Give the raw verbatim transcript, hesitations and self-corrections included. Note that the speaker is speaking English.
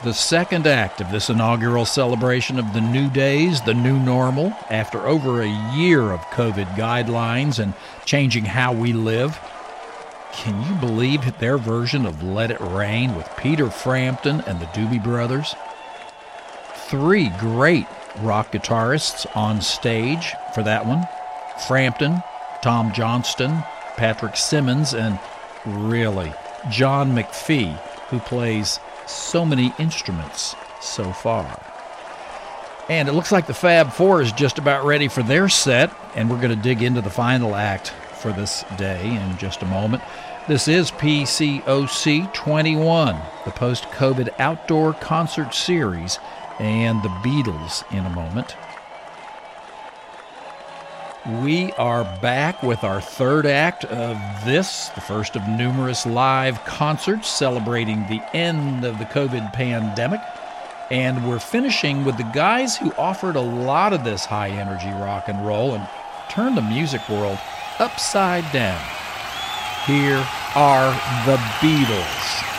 The second act of this inaugural celebration of the new days, the new normal, after over a year of COVID guidelines and changing how we live. Can you believe their version of Let It Rain with Peter Frampton and the Doobie Brothers? Three great rock guitarists on stage for that one. Frampton, Tom Johnston, Patrick Simmons, and really, John McPhee, who plays so many instruments so far. And it looks like the Fab Four is just about ready for their set, and we're going to dig into the final act for this day in just a moment. This is P C O C twenty-one, the post-COVID outdoor concert series, and the Beatles in a moment. We are back with our third act of this, the first of numerous live concerts celebrating the end of the COVID pandemic. And we're finishing with the guys who offered a lot of this high-energy rock and roll and turned the music world upside down. Here are the Beatles.